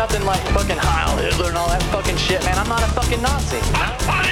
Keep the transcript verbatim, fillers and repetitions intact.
nothing like fucking Heil Hitler and all that fucking shit, man. I'm not a fucking Nazi.